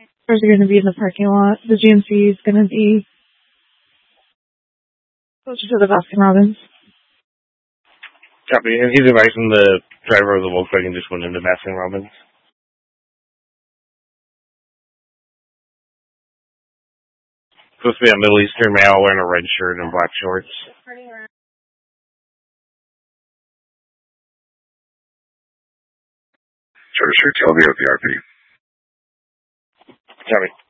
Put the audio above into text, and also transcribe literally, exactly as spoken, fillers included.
Cars are going to be in the parking lot. The G M C is going to be closer to the Baskin Robbins. Copy. And he's advising the driver of the Volkswagen just went into Baskin Robbins. Supposed to be a Middle Eastern male wearing a red shirt and black shorts. Charter Street, L V O P R P. Copy.